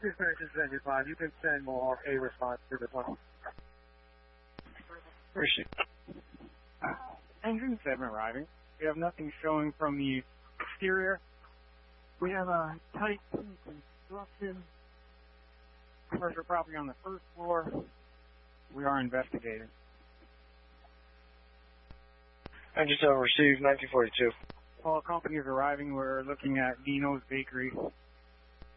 You can send more a response to this one. Appreciate it. Engine 7 arriving. We have nothing showing from the exterior. We have a Type 2 construction. Commercial property on the first floor. We are investigating. Engine 7 received 1942. All companies arriving. We're looking at Dino's Bakery.